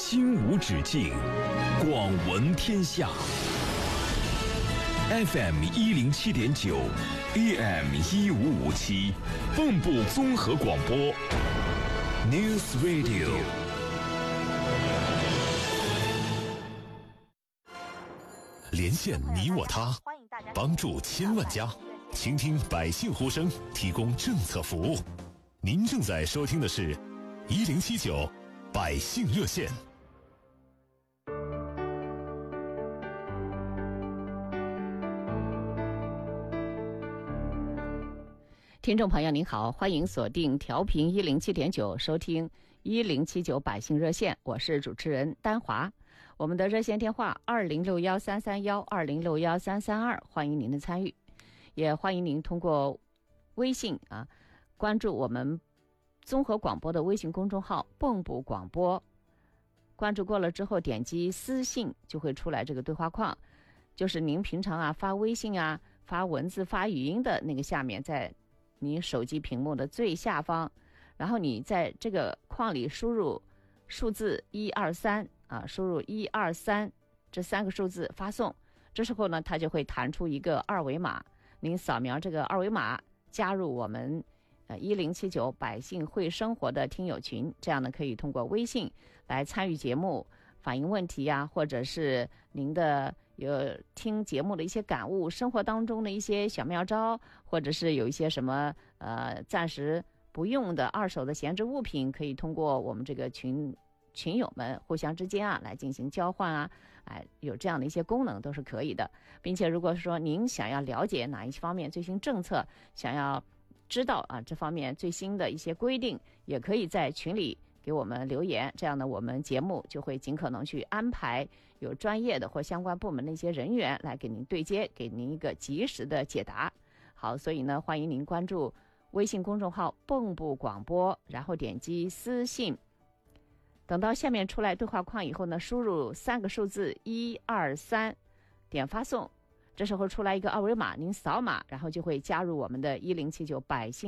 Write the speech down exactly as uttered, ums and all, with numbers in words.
心无止境，广闻天下。F M 一零七点九 ，A M 一五五七，蚌埠综合广播 ，News Radio。连线你我他，帮助千万家，倾听百姓呼声，提供政策服务。您正在收听的是一零七九百姓热线。 听众朋友您好，欢迎锁定调频一零七点九，收听一零七九百姓热线，我是主持人丹华。我们的热线电话二零六幺三三幺二零六幺三三二，欢迎您的参与，也欢迎您通过微信啊关注我们综合广播的微信公众号蚌埠广播，关注过了之后点击私信就会出来这个对话框，就是您平常啊发微信啊发文字发语音的那个下面，在你手机屏幕的最下方，然后你在这个框里输入数字一二三啊，输入一二三这三个数字发送，这时候呢它就会弹出一个二维码，您扫描这个二维码加入我们呃一零七九百姓会生活的听友群，这样呢可以通过微信来参与节目，反映问题呀、啊，或者是您的有听节目的一些感悟，生活当中的一些小妙招，或者是有一些什么呃暂时不用的二手的闲置物品，可以通过我们这个群群友们互相之间啊来进行交换啊，哎，有这样的一些功能都是可以的。并且如果说您想要了解哪一方面最新政策，想要知道啊这方面最新的一些规定，也可以在群里给我们留言，这样呢我们节目就会尽可能去安排有专业的或相关部门的一些人员来给您对接，给您一个及时的解答。好，所以呢欢迎您关注微信公众号蚌埠广播，然后点击私信，等到下面出来对话框以后呢，输入三个数字一二三，点发送，这时候出来一个二维码，您扫码然后就会加入我们的一零七九百姓